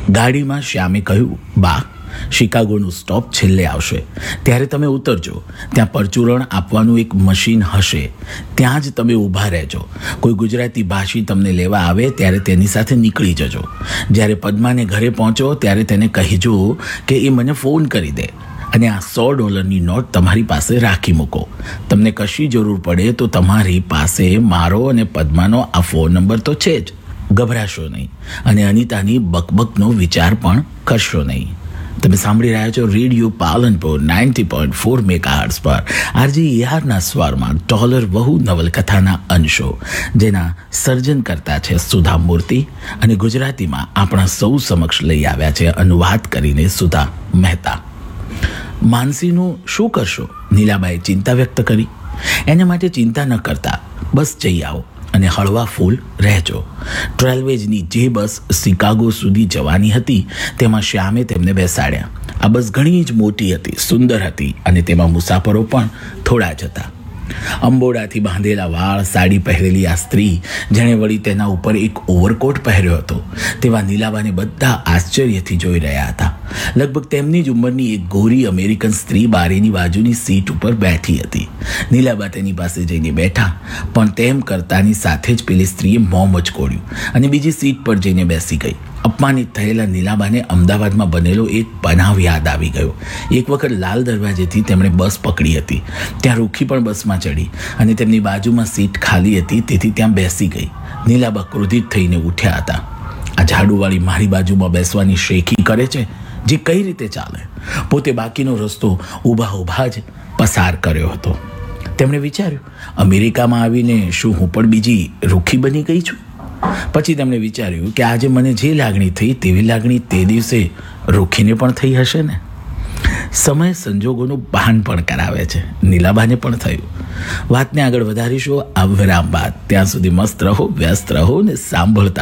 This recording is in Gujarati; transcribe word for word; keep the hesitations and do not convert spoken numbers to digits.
ગાડીમાં શ્યામે કહ્યું, બા, શિકાગોનું સ્ટોપ છેલ્લે આવશે, ત્યારે તમે ઉતરજો. ત્યાં પરચુરણ આપવાનું એક મશીન હશે, ત્યાં જ તમે ઊભા રહેજો. કોઈ ગુજરાતી ભાષી તમને લેવા આવે ત્યારે તેની સાથે નીકળી જજો. જ્યારે પદ્માને ઘરે પહોંચો ત્યારે તેને કહીજો કે એ મને ફોન કરી દે, અને આ સો ડોલરની નોટ તમારી પાસે રાખી મૂકો. તમને કશી જરૂર પડે તો તમારી પાસે મારો અને પદ્માનો આ ફોન નંબર તો છે જ. ગભરાશો નહીં અને અનિતાની બકબકનો વિચાર પણ કરશો નહીં. તમે સાંભળી રહ્યા છો radio Palanpur ninety point four megahertz પર આરજી યારના સ્વરમાં ડોલર વહુ નવલકથાના અંશો, જેના સર્જન કરતા છે સુધા મૂર્તિ, અને ગુજરાતીમાં આપણા સૌ સમક્ષ લઈ આવ્યા છે અનુવાદ કરીને સુધા મહેતા. માનસીનું શું કરશો? નીલાબાએ ચિંતા વ્યક્ત કરી. એને માટે ચિંતા ન કરતા, બસ જઈ આવો અને હળવા ફૂલ રહેજો. ટ્રેલવેજની જે બસ શિકાગો સુધી જવાની હતી તેમાં શ્યામે તેમને બેસાડ્યા. આ બસ ઘણી જ મોટી હતી, સુંદર હતી, અને તેમાં મુસાફરો પણ થોડા જ હતા. અંબોડાથી બાંધેલા વાળ, સાડી પહેરેલી આ સ્ત્રી, જેણે વળી તેના ઉપર એક ઓવરકોટ પહેર્યો હતો, તેવા નીલાબાને બધા આશ્ચર્યથી જોઈ રહ્યા હતા. લગભગ તેમની જ ઉંમરની એક ગોરી અમેરિકન સ્ત્રી બારીની બાજુની સીટ ઉપર બેઠી હતી. નીલાબા તેની પાસે જઈને બેઠા, પણ તેમ કરતાની સાથે જ પેલી સ્ત્રીએ મોં મચકોડ્યું અને બીજી સીટ પર જઈને બેસી ગઈ. અપમાનિત થયેલા નીલાબાને અમદાવાદમાં બનેલો એક બનાવ યાદ આવી ગયો. એક વખત લાલ દરવાજેથી તેમણે બસ પકડી હતી. ત્યાં રૂખી પણ બસમાં ચડી અને તેમની બાજુમાં સીટ ખાલી હતી, તેથી ત્યાં બેસી ગઈ. નીલાબા ક્રોધિત થઈને ઉઠ્યા હતા. આ ઝાડુવાળી મારી બાજુમાં બેસવાની શેખી કરે છે, જે કઈ રીતે ચાલે? પોતે બાકીનો રસ્તો ઊભા ઊભા જ પસાર કર્યો હતો. તેમણે વિચાર્યું, અમેરિકામાં આવીને શું હું પણ બીજી રૂખી બની ગઈ છું? પછી તેમણે વિચાર્યું કે આજે મને જે લાગણી થઈ તેવી લાગણી તે દિવસે રૂખીને પણ થઈ હશે ને. સમય સંજોગોનું ભાન પણ કરાવે છે. નીલાબાને પણ થયું. વાતને આગળ વધારીશું આ વિરામ બાદ. ત્યાં સુધી મસ્ત રહો, વ્યસ્ત રહો ને સાંભળતા